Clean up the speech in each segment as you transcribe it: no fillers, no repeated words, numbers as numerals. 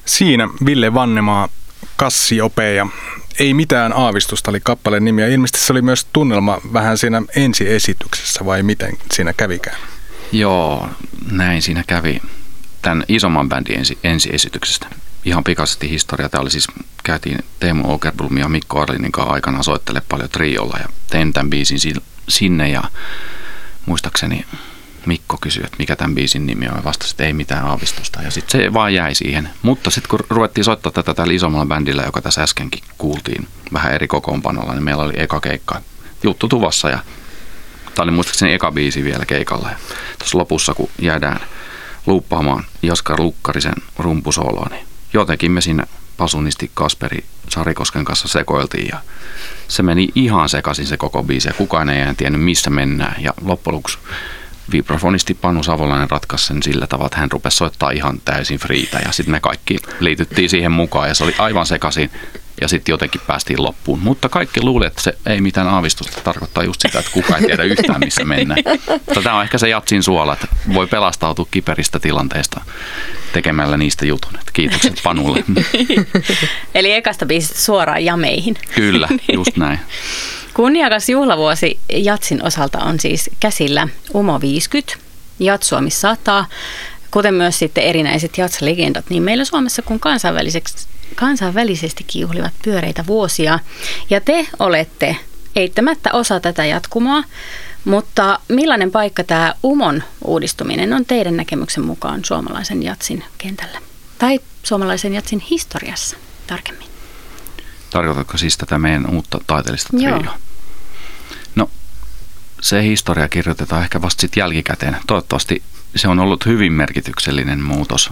Siinä Ville Vannemaa, Kassiopeia. Ei mitään aavistusta oli kappaleen nimi, ja ilmeisesti se oli myös tunnelma vähän siinä ensiesityksessä, vai miten siinä kävikään? Joo, näin siinä kävi tämän isomman bändin ensiesityksestä. Ihan pikaisesti historia. Tämä oli siis, käytiin Teemu Åkerblom ja Mikko Arlinin kanssa aikana soittele paljon triolla ja tein tämän biisin sinne ja muistaakseni Mikko kysyi, että mikä tämän biisin nimi on ja vastasi, että ei mitään aavistusta ja sitten se vaan jäi siihen. Mutta sitten kun ruvettiin soittaa tätä tällä isommalla bändillä, joka tässä äskenkin kuultiin vähän eri kokoonpanolla, niin meillä oli eka keikka Juttu Tuvassa ja tämä oli muistaakseni eka biisi vielä keikalla. Ja tuossa lopussa, kun jäädään luuppaamaan Jaskar Lukkarisen rumpusooloa, niin jotenkin me siinä pasunisti Kasperi Sarikosken kanssa sekoiltiin ja se meni ihan sekaisin se koko biisi ja kukaan ei enää tiennyt missä mennään. Ja loppujen lopuksi vibrafonisti Panu Savolainen ratkaisi sen sillä tavalla, että hän rupesi soittaa ihan täysin friitä ja sitten me kaikki liityttiin siihen mukaan ja se oli aivan sekaisin ja sitten jotenkin päästiin loppuun. Mutta kaikki luulee, että se ei mitään aavistusta, tarkoittaa just sitä, että kukaan ei tiedä yhtään missä mennään. Tämä on ehkä se jatsin suola, että voi pelastautua kiperistä tilanteista tekemällä niistä jutun. Että kiitokset Panulle. Eli ekasta biisistä suoraan jameihin. Kyllä, just näin. Kunniakas juhlavuosi jatsin osalta on siis käsillä Umo 50, Jats Suomi 100, kuten myös sitten erinäiset jats-legendat niin meillä Suomessa kuin kansainvälisestikin juhlivat pyöreitä vuosia. Ja te olette eittämättä osa tätä jatkumoa, mutta millainen paikka tämä Umon uudistuminen on teidän näkemyksen mukaan suomalaisen jatsin kentällä? Tai suomalaisen jatsin historiassa tarkemmin? Tarkoitatko siis tätä meidän uutta taiteellista trioa? No, se historia kirjoitetaan ehkä vasta sitten jälkikäteen. Toivottavasti se on ollut hyvin merkityksellinen muutos.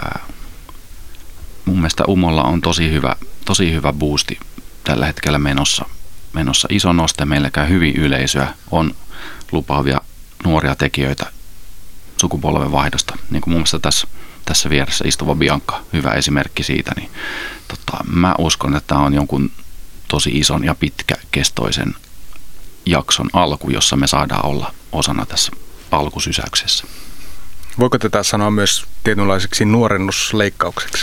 Mun mielestä Umolla on tosi hyvä boosti tällä hetkellä menossa iso noste. Meillä käy hyvin yleisöä, on lupaavia nuoria tekijöitä sukupolvenvaihdosta. Niin kuin mun mielestä tässä vieressä istuva Bianca, hyvä esimerkki siitä, niin mä uskon, että tämä on jonkun tosi ison ja pitkäkestoisen jakson alku, jossa me saadaan olla osana tässä alkusysäyksessä. Voiko tätä sanoa myös tietynlaiseksi nuorennusleikkaukseksi?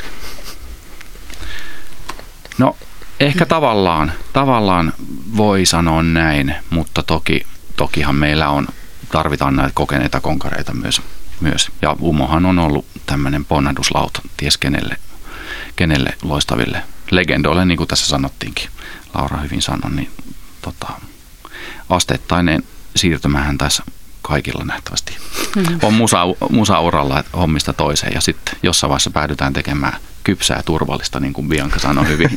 No ehkä tavallaan voi sanoa näin, mutta tokihan meillä tarvitaan näitä kokeneita konkareita myös. Ja Umohan on ollut tämmöinen ponnahduslauta ties kenelle loistaville legendoille, niin kuin tässä sanottiinkin. Laura hyvin sanoi, niin asteittainen siirtymähän tässä kaikilla nähtävästi on musauralla hommista toiseen ja sitten jossain vaiheessa päädytään tekemään kypsää ja turvallista, niin kuin Bianca sanoi hyvin.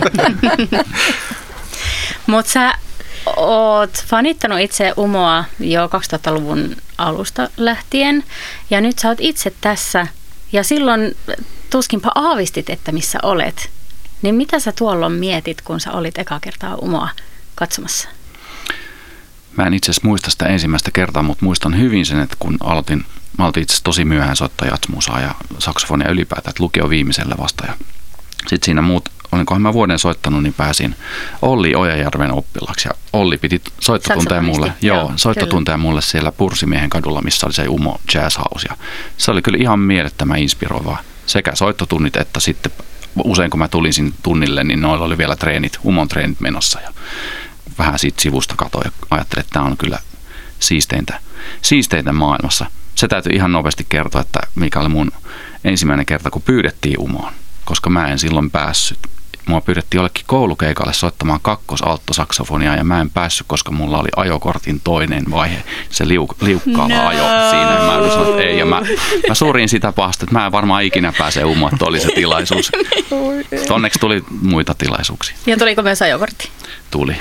Mutta sä oot fanittanut itse Umoa jo 2000-luvun alusta lähtien ja nyt sä oot itse tässä ja silloin tuskinpa aavistit, että missä olet. Niin mitä sä tuolloin mietit, kun sä olit eka kertaa Umoa katsomassa? Mä en itse asiassa muista sitä ensimmäistä kertaa, mutta muistan hyvin sen, että kun mä aloitin itse asiassa tosi myöhään soittaa jatsmusaa ja saksofonia ylipäätään, että lukio viimeisellä vasta. Sitten siinä olinkohan mä vuoden soittanut, niin pääsin Olli Ojajärven oppilaaksi ja Olli piti soittotunteja mulle siellä Pursimiehen kadulla, missä oli se Umo Jazz House. Ja se oli kyllä ihan mielettömän inspiroivaa sekä soittotunnit että sitten usein kun mä tulin sinne tunnille, niin noilla oli vielä Umon treenit menossa ja vähän siitä sivusta katsoin ja ajattelin, että tämä on kyllä siisteintä maailmassa. Se täytyy ihan nopeasti kertoa, että mikä oli mun ensimmäinen kerta, kun pyydettiin Umoon, koska mä en silloin päässyt. Mua pyydettiin jollekin koulukeikalle soittamaan kakkosalttosaksofonia ja mä en päässyt, koska mulla oli ajokortin toinen vaihe, se liukkaava ajo siinä. Ja mä sanoin, että ei, ja mä surin sitä pahasti, että mä en varmaan ikinä pääse Umoon, että oli se tilaisuus. Onneksi tuli muita tilaisuuksia. Ja tuliko myös ajokortti? Tuli.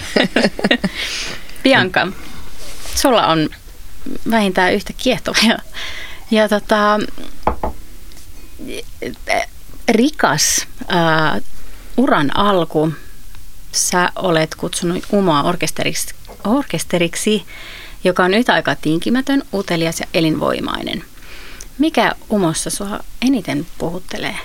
Bianca, sulla on vähintään yhtä kiehtova ja rikas uran alku. Sä olet kutsunut Umoa orkesteriksi, joka on yhtä aikaa tinkimätön, utelias ja elinvoimainen. Mikä Umossa sua eniten puhuttelee?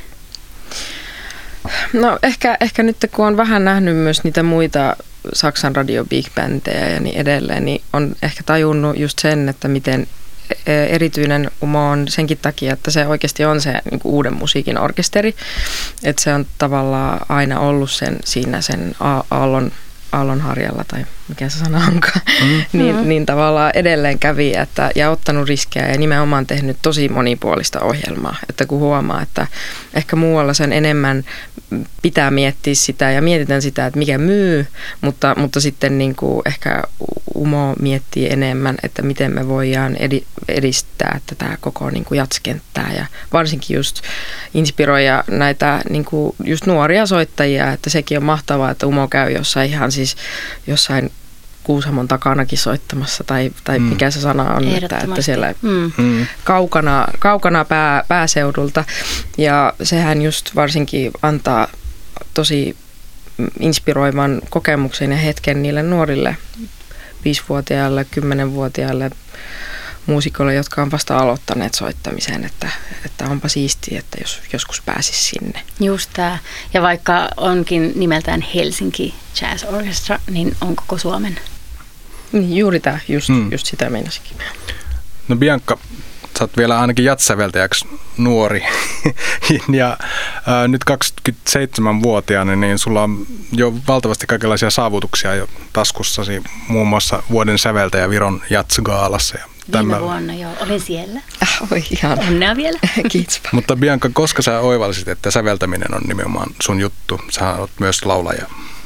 No ehkä nyt kun on vähän nähnyt myös niitä muita Saksan radio big bandejä ja niin edelleen, niin on ehkä tajunnut just sen, että miten erityinen Umo on senkin takia, että se oikeasti on se niin kuin uuden musiikin orkesteri. Että se on tavallaan aina ollut siinä sen aallonharjalla, tai mikä se sana onkaan, niin tavallaan edelleen kävi ja ottanut riskejä ja nimenomaan tehnyt tosi monipuolista ohjelmaa. Että kun huomaa, että ehkä muualla sen enemmän pitää miettiä sitä ja mietitään sitä, että mikä myy, mutta sitten niin kuin ehkä Umo miettii enemmän, että miten me voidaan edistää tätä koko niin kuin jatskenttää ja varsinkin just inspiroida näitä niin kuin just nuoria soittajia, että sekin on mahtavaa, että Umo käy jossain Kuusamon takanakin soittamassa tai mikä se sana on, että siellä kaukana pääseudulta ja sehän just varsinkin antaa tosi inspiroivan kokemuksen ja hetken niille nuorille 5-vuotiaille, 10-vuotiaille muusikoille, jotka on vasta aloittaneet soittamisen, että onpa siistiä, että jos joskus pääsisi sinne. Just tämä. Ja vaikka onkin nimeltään Helsinki Jazz Orchestra, niin on koko Suomen. Niin, juuri tämä, just sitä meinasikin. No Bianca, sä oot vielä ainakin jazzsäveltäjäksi nuori ja nyt 27-vuotiaana, niin sulla on jo valtavasti kaikenlaisia saavutuksia jo taskussasi, muun muassa vuoden säveltäjä Viron Jazz-gaalassa. Viime vuonna jo, olin siellä. Oi ihan. Onnea vielä. Kiitos. Mutta Bianca, koska sä oivallisit, että säveltäminen on nimenomaan sun juttu? Sä oot myös laulaja.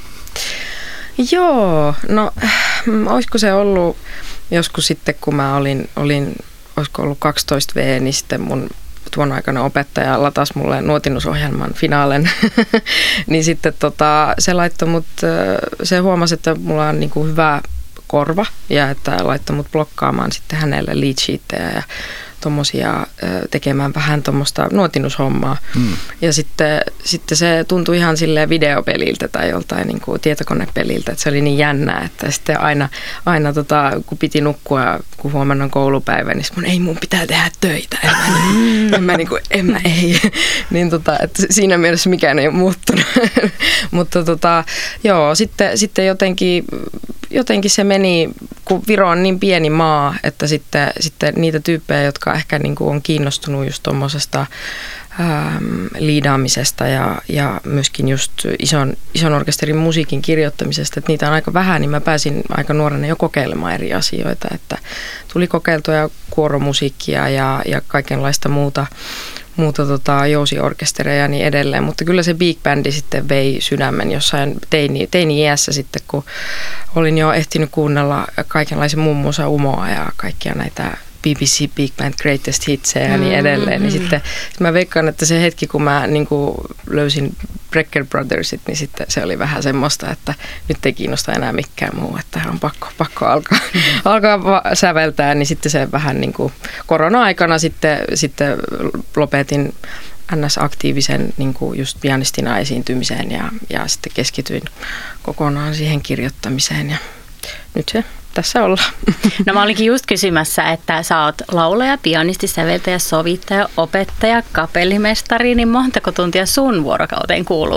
Joo, no olisiko se ollut joskus sitten, kun mä olin olisiko ollut 12V, niin sitten mun tuon aikana opettaja latasi mulle nuotinnusohjelman finaalen, niin sitten se laittoi mut, se huomasi, että mulla on niinku hyvä korva ja että laittoi mut blokkaamaan sitten hänelle lead sheettejä ja tommosia, tekemään vähän tuommoista nuotinnushommaa. Ja sitten se tuntui ihan silleen videopeliltä tai joltain niin kuin tietokonepeliltä, että se oli niin jännää, että sitten aina kun piti nukkua, kun huomenna on koulupäivä, niin mun pitää tehdä töitä. En mä ei. Niin että siinä mielessä mikään ei ole muuttunut. Mutta joo, sitten jotenkin se meni, kun Viro on niin pieni maa, että sitten niitä tyyppejä, jotka ehkä niin kuin on kiinnostunut just tuommoisesta liidaamisesta ja myöskin just ison orkesterin musiikin kirjoittamisesta, että niitä on aika vähän, niin mä pääsin aika nuorena jo kokeilemaan eri asioita, että tuli kokeiltua kuoromusiikkia ja kaikenlaista muuta jousiorkestereja ja niin edelleen, mutta kyllä se big bandi sitten vei sydämen jossain teini-iässä sitten, kun olin jo ehtinyt kuunnella kaikenlaisen muun muassa Umoa ja kaikkia näitä BBC Big Band Greatest Hitsejä ja niin edelleen, niin sitten mä veikkaan, että se hetki, kun mä niin kuin löysin Brecker Brothersit, niin sitten se oli vähän semmoista, että nyt ei kiinnosta enää mikään muu, että on pakko alkaa säveltää, niin sitten se vähän niin kuin korona-aikana sitten lopetin NS-aktiivisen niin kuin just pianistina esiintymiseen ja sitten keskityin kokonaan siihen kirjoittamiseen ja nyt se tässä ollaan. No mä olinkin just kysymässä, että sä oot laulaja, pianisti, säveltäjä, sovittaja, opettaja, kapellimestari, niin montako tuntia sun vuorokauteen kuuluu?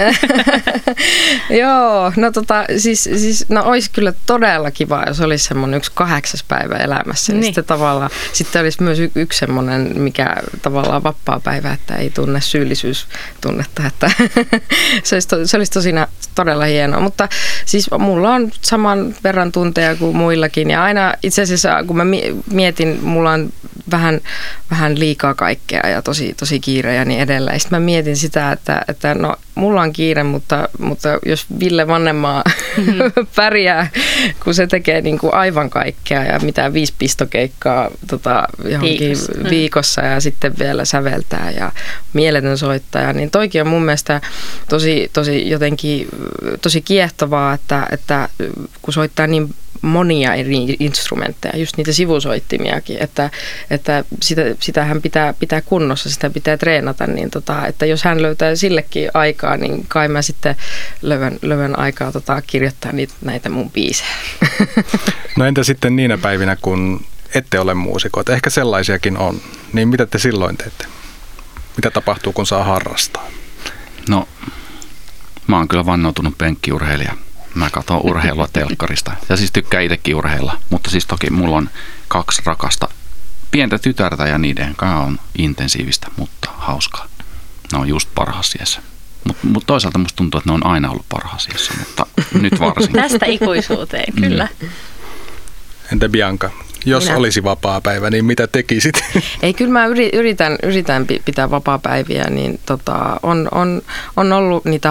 Joo, no no olisi kyllä todella kiva, jos olisi semmoinen 1 8. päivä elämässä. Niin. Sitten olisi myös yksi semmoinen, mikä tavallaan vapaa-päivä, että ei tunne syyllisyystunnetta, että se olisi todella hienoa. Mutta siis mulla on saman verran tunteja kuin muillakin ja aina itse asiassa kun mä mietin, mulla on vähän liikaa kaikkea ja tosi kiire ja niin edelleen. Sitten mä mietin sitä, että no mulla on kiire, mutta jos Ville Vannemaa pärjää, kun se tekee niin kuin aivan kaikkea ja mitään 5 pistokeikkaa johonkin viikossa ja sitten vielä säveltää ja mieletön soittaja, niin toikin on mun mielestä tosi jotenkin tosi kiehtovaa, että kun soittaa niin monia eri instrumentteja, just niitä sivusoittimiakin, että sitähän pitää kunnossa, sitä pitää treenata, niin että jos hän löytää sillekin aikaa, niin kai mä sitten lövän aikaa kirjoittaa näitä mun biisejä. No entä sitten niinä päivinä, kun ette ole muusikoita, ehkä sellaisiakin on, niin mitä te silloin teette? Mitä tapahtuu, kun saa harrastaa? No, mä oon kyllä vannoutunut penkkiurheilija. Mä katson urheilua telkkarista ja siis tykkään itsekin urheilla, mutta siis toki mulla on 2 rakasta pientä tytärtä ja niiden kanssa on intensiivistä, mutta hauskaa. Ne on just parhaassa iässä. Mutta toisaalta musta tuntuu, että ne on aina ollut parhaassa iässä, mutta nyt varsinkin. Tästä ikuisuuteen, kyllä. Entä Bianca? Jos olisi vapaapäivä, niin mitä tekisit? Ei, kyllä mä yritän pitää vapaapäiviä, niin on ollut niitä